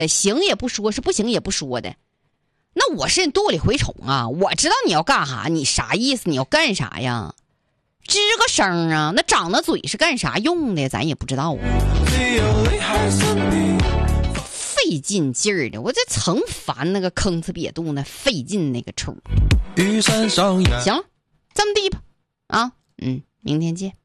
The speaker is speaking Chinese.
行也不说，是不行也不说的。那我是你肚里蛔虫啊！我知道你要干啥，你啥意思？你要干啥呀？吱个声啊！那长那嘴是干啥用的？咱也不知道啊。费劲劲儿的，我这曾烦那个吭哧瘪肚那费劲那个抽。行了，这么地吧，啊，明天见。